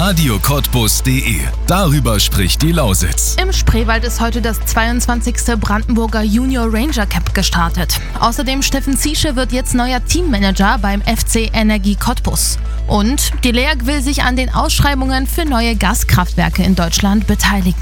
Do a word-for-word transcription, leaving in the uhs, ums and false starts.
radio cottbus punkt de. Darüber spricht die Lausitz. Im Spreewald ist heute das zweiundzwanzigste Brandenburger Junior Ranger Cup gestartet. Außerdem Steffen Ziesche wird jetzt neuer Teammanager beim F C Energie Cottbus. Und die L E A G will sich an den Ausschreibungen für neue Gaskraftwerke in Deutschland beteiligen.